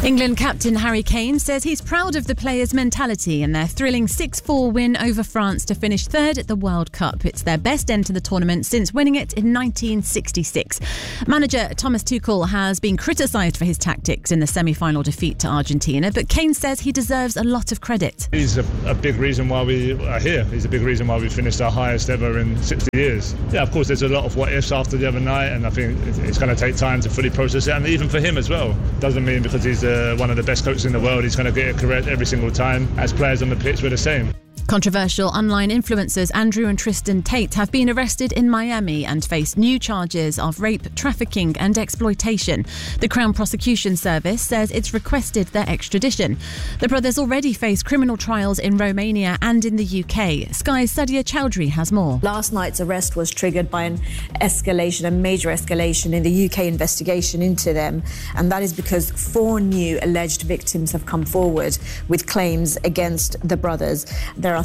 England captain Harry Kane says he's proud of the players' mentality and their thrilling 6-4 win over France to finish third at the World Cup. It's their best end to the tournament since winning it in 1966. Manager Thomas Tuchel has been criticised for his tactics in the semi-final defeat to Argentina, but Kane says he deserves a lot of credit. He's a big reason why we are here. He's a big reason why we finished our highest ever in 60 years. Yeah, of course, there's a lot of what-ifs after the other night, and I think it's going to take time to fully process it, and even for him as well. Doesn't mean because he's one of the best coaches in the world, he's going to get it correct every single time. As players on the pitch, we're the same. Controversial online influencers Andrew and Tristan Tate have been arrested in Miami and face new charges of rape, trafficking and exploitation. The Crown Prosecution Service says it's requested their extradition. The brothers already face criminal trials in Romania and in the UK. Sky's Sadia Chowdhury has more. Last night's arrest was triggered by a major escalation in the UK investigation into them, and that is because 4 new alleged victims have come forward with claims against the brothers. There are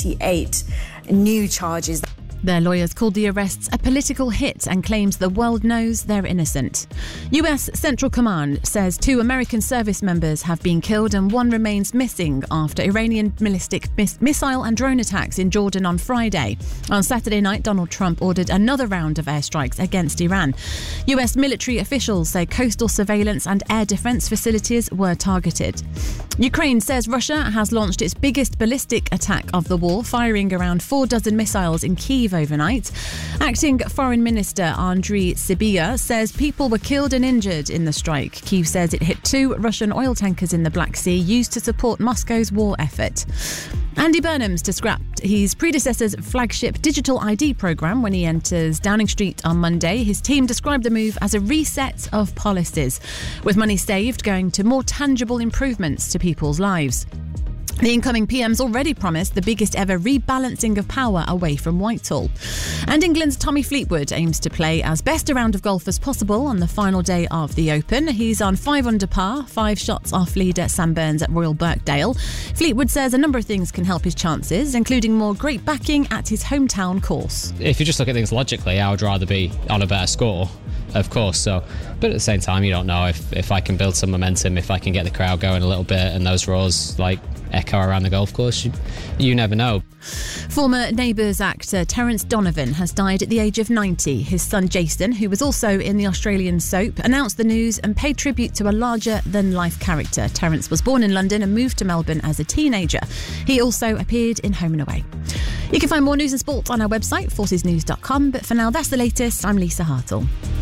38 new charges. Their lawyers called the arrests a political hit and claims the world knows they're innocent. US Central Command says 2 American service members have been killed and 1 remains missing after Iranian ballistic missile and drone attacks in Jordan on Friday. On Saturday night, Donald Trump ordered another round of airstrikes against Iran. US military officials say coastal surveillance and air defense facilities were targeted. Ukraine says Russia has launched its biggest ballistic attack of the war, firing around 4 dozen missiles in Kyiv overnight. Acting Foreign Minister Andriy Sybiha says people were killed and injured in the strike. Kyiv says it hit 2 Russian oil tankers in the Black Sea used to support Moscow's war effort. Andy Burnham's to scrap his predecessor's flagship digital ID programme when he enters Downing Street on Monday. His team described the move as a reset of policies, with money saved going to more tangible improvements to people's lives. The incoming PM's already promised the biggest ever rebalancing of power away from Whitehall. And England's Tommy Fleetwood aims to play as best a round of golf as possible on the final day of the Open. He's on 5 under par, 5 shots off leader Sam Burns at Royal Birkdale. Fleetwood says a number of things can help his chances, including more great backing at his hometown course. If you just look at things logically, I would rather be on a better score, of course. So, but at the same time, you don't know if I can build some momentum, if I can get the crowd going a little bit, and those roars echo around the golf course. You never know. Former Neighbours actor Terence Donovan has died at the age of 90. His son Jason, who was also in the Australian soap, announced the news and paid tribute to a larger-than-life character. Terence was born in London and moved to Melbourne as a teenager. He also appeared in Home and Away. You can find more news and sport on our website, forcesnews.com. But for now, that's the latest. I'm Lisa Hartle.